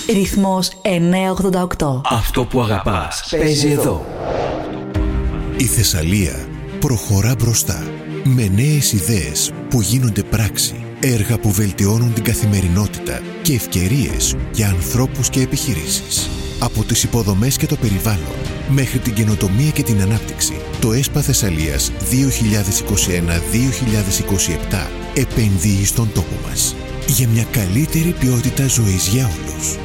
Ρυθμός 988. Αυτό που αγαπάς παίζει εδώ. Η Θεσσαλία προχωρά μπροστά με νέες ιδέες που γίνονται πράξη, έργα που βελτιώνουν την καθημερινότητα και ευκαιρίες για ανθρώπους και επιχειρήσεις. Από τις υποδομές και το περιβάλλον μέχρι την καινοτομία και την ανάπτυξη, το ΕΣΠΑ Θεσσαλίας 2021-2027 επενδύει στον τόπο μας για μια καλύτερη ποιότητα ζωής για όλους.